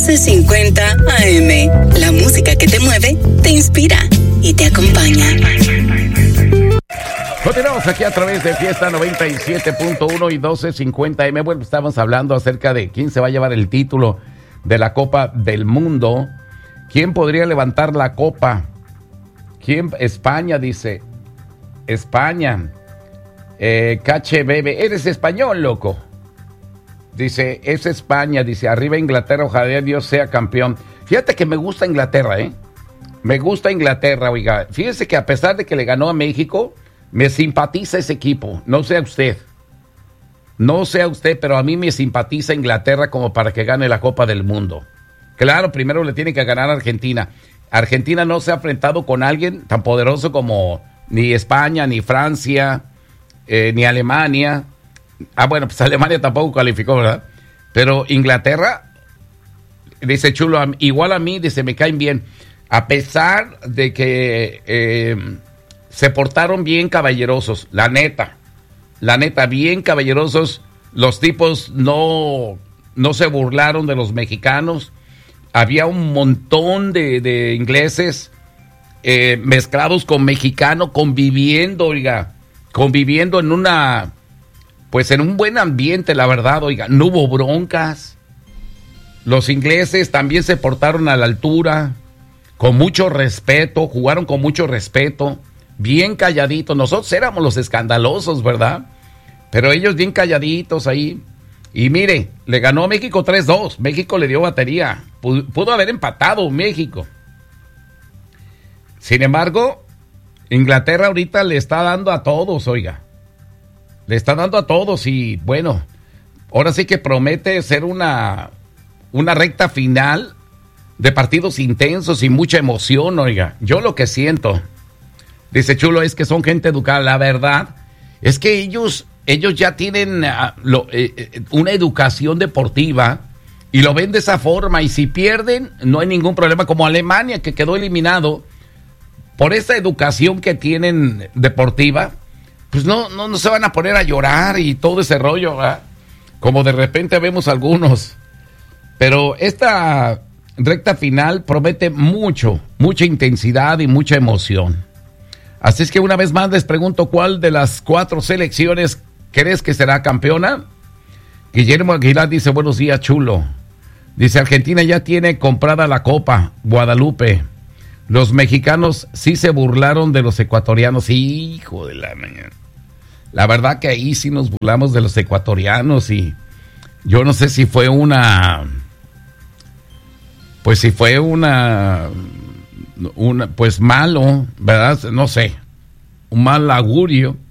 1250 AM. La música que te mueve, te inspira y te acompaña. Continuamos aquí a través de Fiesta 97.1 y 1250 AM. Bueno, estamos hablando acerca de quién se va a llevar el título de la Copa del Mundo. ¿Quién podría levantar la copa? ¿Quién? España, dice. España. Cache Bebe. Eres español, loco. Dice, es España. Dice, arriba Inglaterra, ojalá Dios sea campeón. Fíjate que me gusta Inglaterra, Me gusta Inglaterra, oiga. Fíjese que a pesar de que le ganó a México, me simpatiza ese equipo. No sea usted. No sea usted, pero a mí me simpatiza Inglaterra como para que gane la Copa del Mundo. Claro, primero le tiene que ganar a Argentina. Argentina no se ha enfrentado con alguien tan poderoso como ni España, ni Francia, ni Alemania. Bueno, pues Alemania tampoco calificó, ¿verdad? Pero Inglaterra, dice Chulo, igual a mí, dice, me caen bien. A pesar de que se portaron bien caballerosos, la neta, bien caballerosos. Los tipos no se burlaron de los mexicanos. Había un montón de ingleses mezclados con mexicanos, conviviendo en en un buen ambiente, la verdad, oiga, no hubo broncas. Los ingleses también se portaron a la altura, con mucho respeto, jugaron con mucho respeto, bien calladitos. Nosotros éramos los escandalosos, ¿verdad? Pero ellos bien calladitos ahí. Y mire, le ganó a México 3-2. México le dio batería. Pudo haber empatado México. Sin embargo, Inglaterra ahorita le está dando a todos, oiga. Le está dando a todos y bueno, ahora sí que promete ser una recta final de partidos intensos y mucha emoción, oiga. Yo lo que siento, dice Chulo, es que son gente educada. La verdad es que ellos ya tienen una educación deportiva y lo ven de esa forma, y si pierden no hay ningún problema, como Alemania, que quedó eliminado por esa educación que tienen deportiva. Pues no se van a poner a llorar y todo ese rollo, ¿verdad? Como de repente vemos algunos. Pero esta recta final promete mucha intensidad y mucha emoción. Así es que una vez más les pregunto, ¿cuál de las 4 selecciones crees que será campeona? Guillermo Aguilar dice, buenos días, Chulo. Dice, Argentina ya tiene comprada la Copa Guadalupe. Los mexicanos sí se burlaron de los ecuatorianos. Hijo de la mañana. La verdad que ahí sí nos burlamos de los ecuatorianos, y yo no sé si fue pues malo, ¿verdad? No sé, un mal augurio.